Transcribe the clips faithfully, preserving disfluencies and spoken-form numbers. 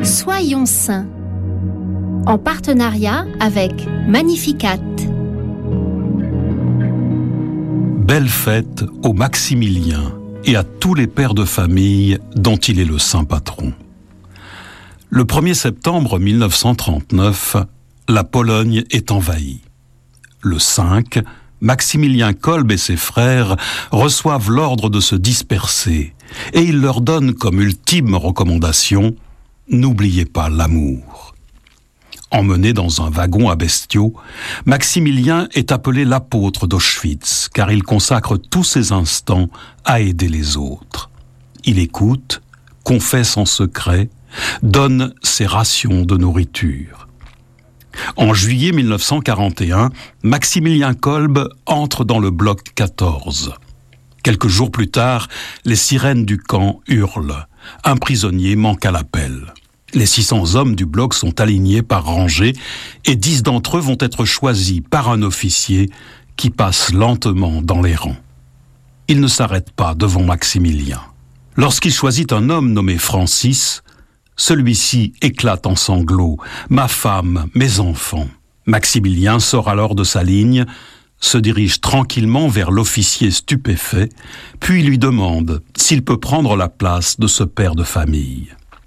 Soyons saints, en partenariat avec Magnificat. Belle fête au Maximilien et à tous les pères de famille dont il est le saint patron. Le premier septembre mille neuf cent trente-neuf, la Pologne est envahie. Le cinq, Maximilien Kolbe et ses frères reçoivent l'ordre de se disperser et il leur donne comme ultime recommandation « N'oubliez pas l'amour ». Emmené dans un wagon à bestiaux, Maximilien est appelé l'apôtre d'Auschwitz car il consacre tous ses instants à aider les autres. Il écoute, confesse en secret, donne ses rations de nourriture. En juillet mille neuf cent quarante et un, Maximilien Kolbe entre dans le bloc quatorze. Quelques jours plus tard, les sirènes du camp hurlent. Un prisonnier manque à l'appel. Les six cents hommes du bloc sont alignés par rangées et dix d'entre eux vont être choisis par un officier qui passe lentement dans les rangs. Il ne s'arrête pas devant Maximilien. Lorsqu'il choisit un homme nommé Francis, celui-ci éclate en sanglots. « Ma femme, mes enfants !» Maximilien sort alors de sa ligne, se dirige tranquillement vers l'officier stupéfait, puis lui demande s'il peut prendre la place de ce père de famille.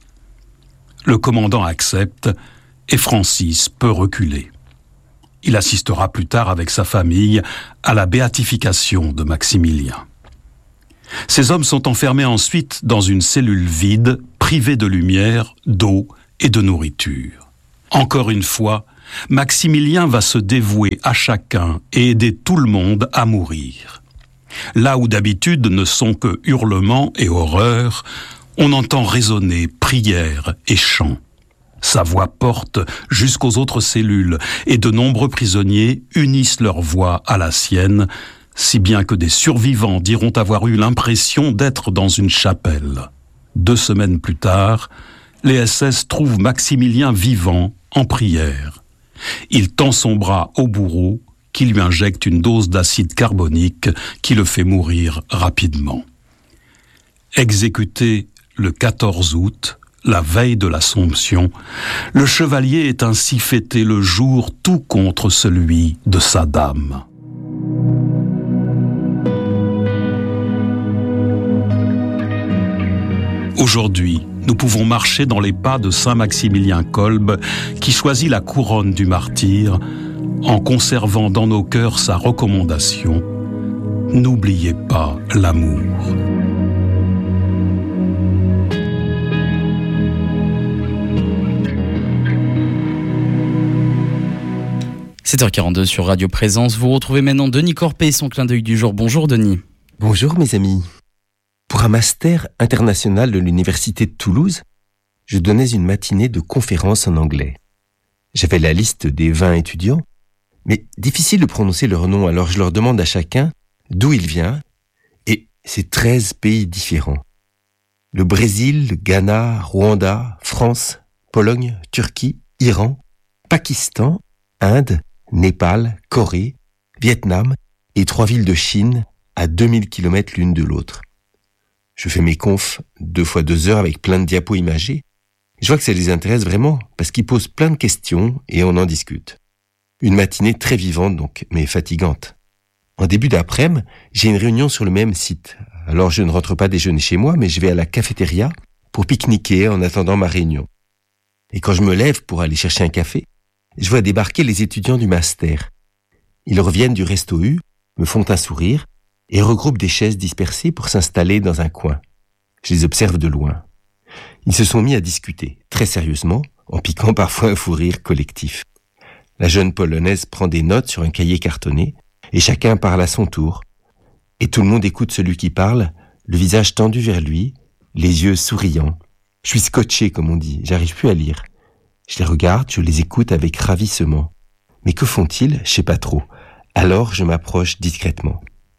Le commandant accepte et Francis peut reculer. Il assistera plus tard avec sa famille à la béatification de Maximilien. Ces hommes sont enfermés ensuite dans une cellule vide, privés de lumière, d'eau et de nourriture. Encore une fois, Maximilien va se dévouer à chacun et aider tout le monde à mourir. Là où d'habitude ne sont que hurlements et horreurs, on entend résonner prières et chants. Sa voix porte jusqu'aux autres cellules et de nombreux prisonniers unissent leur voix à la sienne, si bien que des survivants diront avoir eu l'impression d'être dans une chapelle. Deux semaines plus tard, les S S trouvent Maximilien vivant, en prière. Il tend son bras au bourreau, qui lui injecte une dose d'acide carbonique qui le fait mourir rapidement. Exécuté le quatorze août, la veille de l'Assomption, le chevalier est ainsi fêté le jour tout contre celui de sa dame. Aujourd'hui, nous pouvons marcher dans les pas de saint Maximilien Kolbe, qui choisit la couronne du martyr, en conservant dans nos cœurs sa recommandation « N'oubliez pas l'amour ». sept heures quarante-deux sur Radio Présence. Vous retrouvez maintenant Denis Corpé et son clin d'œil du jour. Bonjour Denis. Bonjour mes amis. Pour un master international de l'Université de Toulouse, je donnais une matinée de conférences en anglais. J'avais la liste des vingt étudiants, mais difficile de prononcer leur nom, alors je leur demande à chacun d'où il vient, et c'est treize pays différents. Le Brésil, le Ghana, Rwanda, France, Pologne, Turquie, Iran, Pakistan, Inde, Népal, Corée, Vietnam et trois villes de Chine à deux mille kilomètres l'une de l'autre. Je fais mes confs deux fois deux heures avec plein de diapos imagés. Je vois que ça les intéresse vraiment parce qu'ils posent plein de questions et on en discute. Une matinée très vivante donc, mais fatigante. En début d'après-midi, j'ai une réunion sur le même site. Alors je ne rentre pas déjeuner chez moi, mais je vais à la cafétéria pour pique-niquer en attendant ma réunion. Et quand je me lève pour aller chercher un café, je vois débarquer les étudiants du master. Ils reviennent du Resto U, me font un sourire et regroupent des chaises dispersées pour s'installer dans un coin. Je les observe de loin. Ils se sont mis à discuter, très sérieusement, en piquant parfois un fou rire collectif. La jeune Polonaise prend des notes sur un cahier cartonné et chacun parle à son tour. Et tout le monde écoute celui qui parle, le visage tendu vers lui, les yeux souriants. Je suis scotché, comme on dit, j'arrive plus à lire. Je les regarde, je les écoute avec ravissement. Mais que font-ils ? Je sais pas trop. Alors je m'approche discrètement.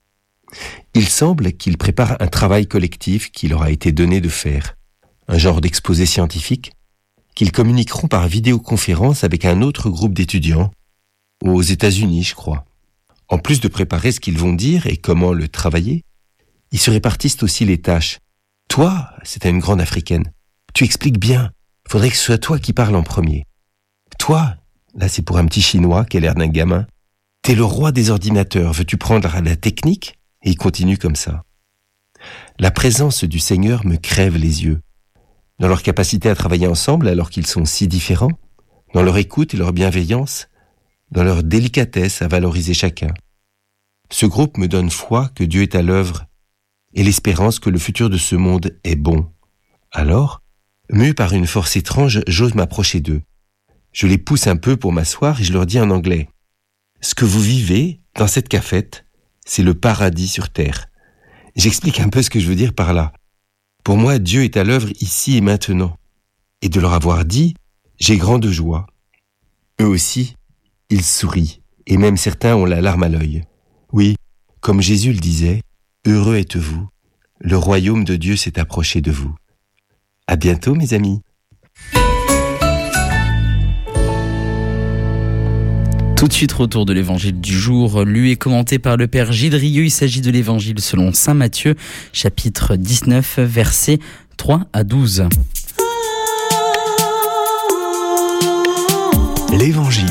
Il semble qu'ils préparent un travail collectif qui leur a été donné de faire. Un genre d'exposé scientifique qu'ils communiqueront par vidéoconférence avec un autre groupe d'étudiants, aux États-Unis, je crois. En plus de préparer ce qu'ils vont dire et comment le travailler, ils se répartissent aussi les tâches. Toi, c'était une grande africaine, tu expliques bien. faudrait que ce soit toi qui parles en premier. Toi, là c'est pour un petit Chinois qui a l'air d'un gamin, t'es le roi des ordinateurs, veux-tu prendre la technique ? Et il continue comme ça. La présence du Seigneur me crève les yeux. Dans leur capacité à travailler ensemble alors qu'ils sont si différents, dans leur écoute et leur bienveillance, dans leur délicatesse à valoriser chacun. Ce groupe me donne foi que Dieu est à l'œuvre et l'espérance que le futur de ce monde est bon. Alors, mu par une force étrange, j'ose m'approcher d'eux. Je les pousse un peu pour m'asseoir et je leur dis en anglais « Ce que vous vivez dans cette cafette, c'est le paradis sur terre. » J'explique un peu ce que je veux dire par là. Pour moi, Dieu est à l'œuvre ici et maintenant. Et de leur avoir dit, j'ai grande joie. Eux aussi, ils sourient, et même certains ont la larme à l'œil. Oui, comme Jésus le disait, heureux êtes-vous, le royaume de Dieu s'est approché de vous. À bientôt, mes amis. Tout de suite, retour de l'évangile du jour, lu et commenté par le Père Gilles Rieux. Il s'agit de l'évangile selon saint Matthieu, chapitre dix-neuf, versets trois à douze. L'évangile.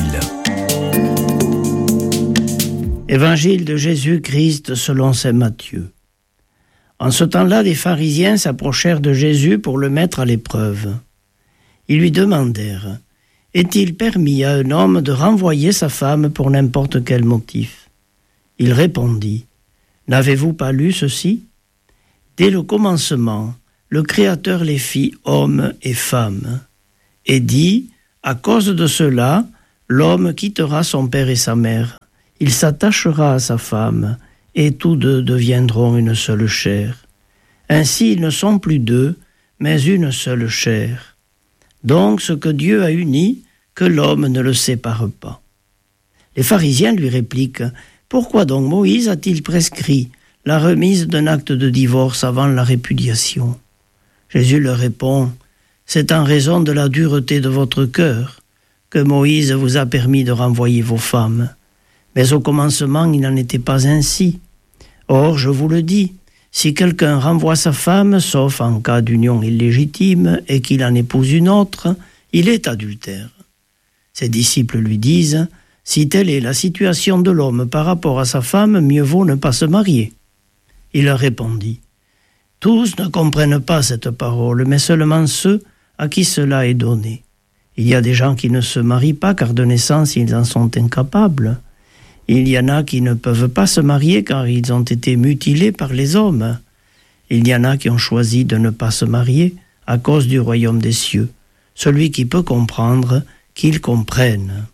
Évangile de Jésus-Christ selon saint Matthieu. En ce temps-là, des pharisiens s'approchèrent de Jésus pour le mettre à l'épreuve. Ils lui demandèrent: est-il permis à un homme de renvoyer sa femme pour n'importe quel motif ? Il répondit: n'avez-vous pas lu ceci ? Dès le commencement, le Créateur les fit hommes et femmes, et dit: à cause de cela, l'homme quittera son père et sa mère, il s'attachera à sa femme, et tous deux deviendront une seule chair. Ainsi, ils ne sont plus deux, mais une seule chair. Donc, ce que Dieu a uni, que l'homme ne le sépare pas. Les pharisiens lui répliquent: pourquoi donc Moïse a-t-il prescrit la remise d'un acte de divorce avant la répudiation ? Jésus leur répond: c'est en raison de la dureté de votre cœur que Moïse vous a permis de renvoyer vos femmes. Mais au commencement, il n'en était pas ainsi. Or, je vous le dis, si quelqu'un renvoie sa femme, sauf en cas d'union illégitime, et qu'il en épouse une autre, il est adultère. Ses disciples lui disent: si telle est la situation de l'homme par rapport à sa femme, mieux vaut ne pas se marier. Il leur répondit: tous ne comprennent pas cette parole, mais seulement ceux à qui cela est donné. Il y a des gens qui ne se marient pas car de naissance ils en sont incapables. Il y en a qui ne peuvent pas se marier car ils ont été mutilés par les hommes. Il y en a qui ont choisi de ne pas se marier à cause du royaume des cieux. Celui qui peut comprendre, qu'il comprenne.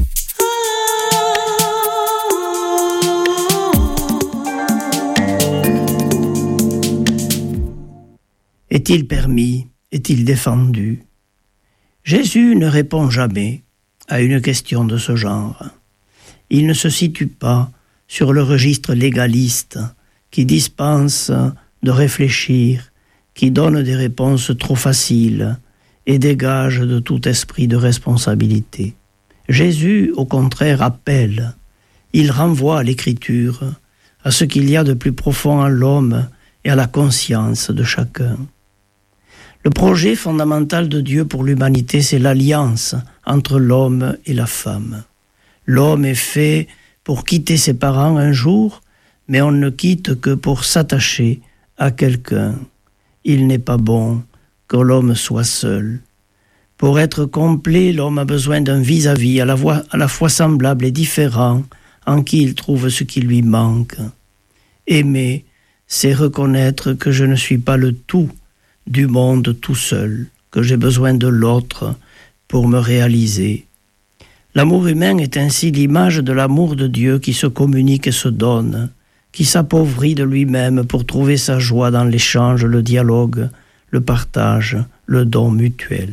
Est-il permis ? Est-il défendu ? Jésus ne répond jamais à une question de ce genre. Il ne se situe pas sur le registre légaliste qui dispense de réfléchir, qui donne des réponses trop faciles et dégage de tout esprit de responsabilité. Jésus, au contraire, appelle. Il renvoie à l'Écriture, à ce qu'il y a de plus profond en l'homme et à la conscience de chacun. Le projet fondamental de Dieu pour l'humanité, c'est l'alliance entre l'homme et la femme. L'homme est fait pour quitter ses parents un jour, mais on ne quitte que pour s'attacher à quelqu'un. Il n'est pas bon que l'homme soit seul. Pour être complet, l'homme a besoin d'un vis-à-vis à la, voix, à la fois semblable et différent, en qui il trouve ce qui lui manque. Aimer, c'est reconnaître que je ne suis pas le tout du monde tout seul, que j'ai besoin de l'autre pour me réaliser. L'amour humain est ainsi l'image de l'amour de Dieu qui se communique et se donne, qui s'appauvrit de lui-même pour trouver sa joie dans l'échange, le dialogue, le partage, le don mutuel.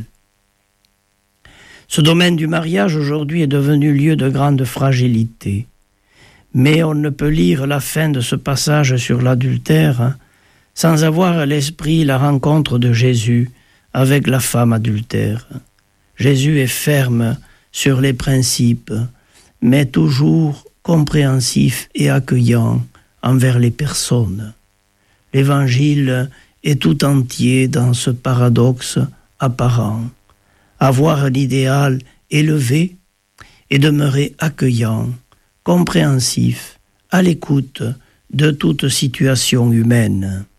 Ce domaine du mariage aujourd'hui est devenu lieu de grande fragilité. Mais on ne peut lire la fin de ce passage sur l'adultère sans avoir à l'esprit la rencontre de Jésus avec la femme adultère. Jésus est ferme sur les principes, mais toujours compréhensif et accueillant envers les personnes. L'Évangile est tout entier dans ce paradoxe apparent. avoir un idéal élevé et demeurer accueillant, compréhensif, à l'écoute de toute situation humaine.